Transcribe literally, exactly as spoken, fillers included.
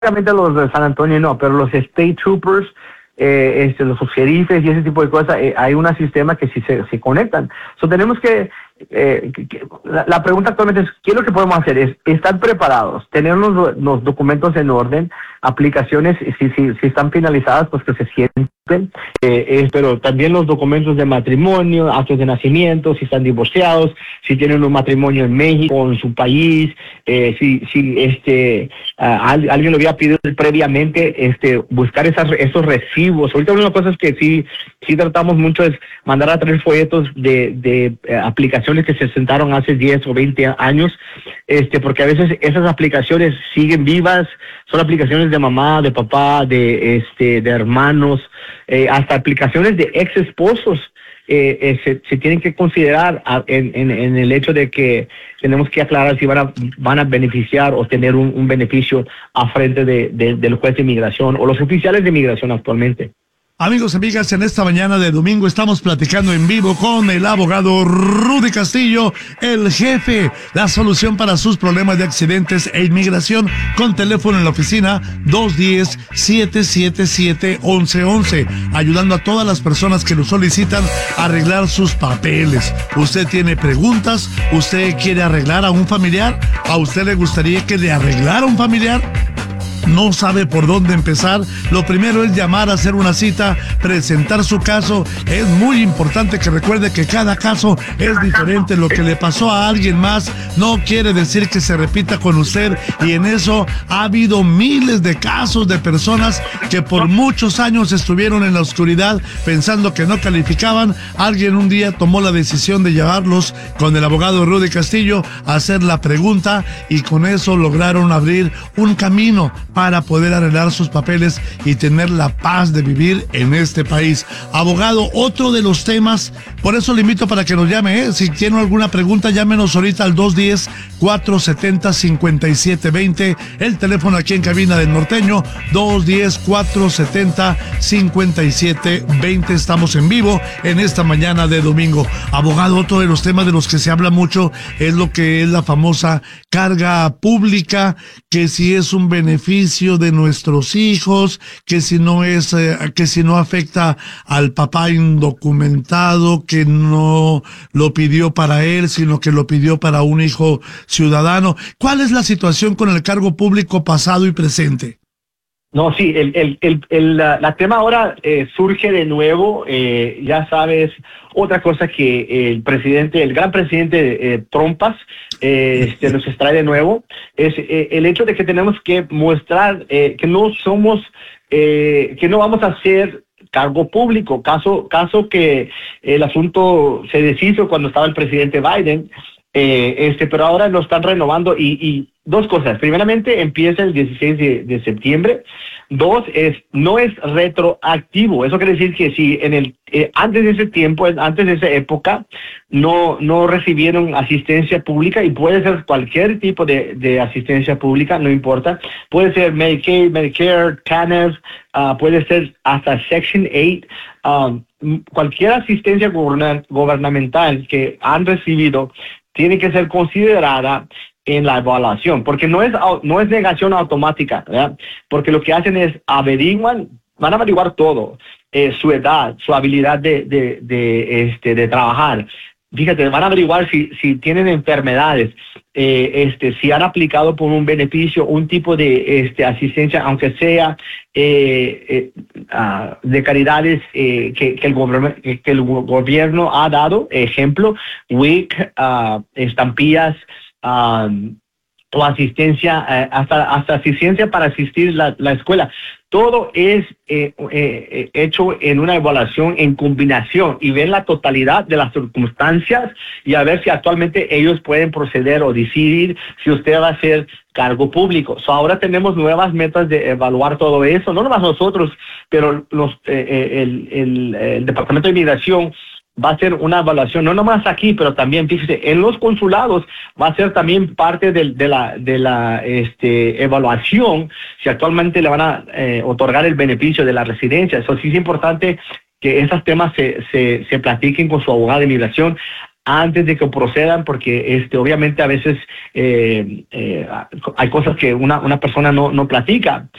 específicamente los de San Antonio no, pero los State Troopers, eh, este, los sheriffes y ese tipo de cosas, eh, hay un sistema que sí se, se conectan. So, tenemos que, eh, que, que la, la pregunta actualmente es, ¿qué es lo que podemos hacer? Es estar preparados, tener los, los documentos en orden, aplicaciones, si, si, si están finalizadas, pues que se sienten, eh, eh, pero también los documentos de matrimonio, actos de nacimiento, si están divorciados, si tienen un matrimonio en México, en su país, eh, si, si este uh, alguien lo había pedido previamente, este buscar esas, esos recibos. Ahorita una de las cosas que sí, sí tratamos mucho es mandar a traer folletos de, de eh, aplicaciones que se sentaron hace diez o veinte años, este porque a veces esas aplicaciones siguen vivas, son aplicaciones de mamá, de papá, de este de hermanos, eh, hasta aplicaciones de ex esposos eh, eh, se, se tienen que considerar a, en, en, en el hecho de que tenemos que aclarar si van a, van a beneficiar o tener un, un beneficio a frente de, de, del juez de inmigración o los oficiales de inmigración actualmente. Amigos y amigas, en esta mañana de domingo estamos platicando en vivo con el abogado Rudy Castillo, el jefe, la solución para sus problemas de accidentes e inmigración, con teléfono en la oficina dos uno cero, siete siete siete, once once, ayudando a todas las personas que lo solicitan a arreglar sus papeles. ¿Usted tiene preguntas? ¿Usted quiere arreglar a un familiar? ¿A usted le gustaría que le arreglara a un familiar? ¿No sabe por dónde empezar? Lo primero es llamar, hacer una cita, presentar su caso. Es muy importante que recuerde que cada caso es diferente. Lo que le pasó a alguien más no quiere decir que se repita con usted, y en eso ha habido miles de casos de personas que por muchos años estuvieron en la oscuridad pensando que no calificaban. Alguien un día tomó la decisión de llevarlos con el abogado Rudy Castillo a hacer la pregunta, y con eso lograron abrir un camino para poder arreglar sus papeles y tener la paz de vivir en este país. Abogado, otro de los temas, por eso le invito para que nos llame, ¿eh? Si tiene alguna pregunta, llámenos ahorita al dos uno cero, cuatro siete cero, cinco siete dos cero, el teléfono aquí en cabina del Norteño, dos uno cero, cuatro siete cero, cinco siete dos cero. Estamos en vivo en esta mañana de domingo. Abogado, otro de los temas de los que se habla mucho es lo que es la famosa carga pública, que si es un beneficio de nuestros hijos, que si no es, eh, que si no afecta al papá indocumentado, que no lo pidió para él, sino que lo pidió para un hijo ciudadano. ¿Cuál es la situación con el cargo público pasado y presente? No, sí, el, el, el, el la, la tema ahora eh, surge de nuevo, eh, ya sabes, otra cosa que el presidente, el gran presidente eh, Trumpas, eh, este, nos extrae de nuevo, es eh, el hecho de que tenemos que mostrar eh, que no somos, eh, que no vamos a hacer cargo público, caso, caso que el asunto se deshizo cuando estaba el presidente Biden. Eh, este, pero ahora lo están renovando y, y dos cosas. Primeramente, empieza el dieciséis de, de septiembre. Dos, es no es retroactivo. Eso quiere decir que si en el eh, antes de ese tiempo, antes de esa época, no no recibieron asistencia pública, y puede ser cualquier tipo de, de asistencia pública, no importa. Puede ser Medicaid, Medicare, TANF, uh, puede ser hasta Section ocho. Um, cualquier asistencia gubern- gubernamental que han recibido tiene que ser considerada en la evaluación, porque no es no es negación automática, ¿verdad? Porque lo que hacen es averiguan, van a averiguar todo, eh, su edad, su habilidad de, de, de, este, de trabajar. Fíjate, van a averiguar si, si tienen enfermedades, eh, este, si han aplicado por un beneficio, un tipo de este, asistencia, aunque sea eh, eh, uh, de caridades eh, que, que, el que el gobierno ha dado, ejemplo, W I C, uh, estampillas, um, o asistencia, eh, hasta, hasta asistencia para asistir la, la escuela. Todo es eh, eh, hecho en una evaluación en combinación, y ver la totalidad de las circunstancias y a ver si actualmente ellos pueden proceder o decidir si usted va a ser cargo público. So, ahora tenemos nuevas metas de evaluar todo eso, no nomás nosotros, pero los, eh, el, el, el Departamento de Inmigración va a ser una evaluación, no nomás aquí, pero también, fíjese, en los consulados va a ser también parte de, de la de la este, evaluación, si actualmente le van a eh, otorgar el beneficio de la residencia. Eso sí es importante que esos temas se, se, se platiquen con su abogado de inmigración. antes de que procedan, porque este, obviamente a veces eh, eh, hay cosas que una, una persona no, no platica.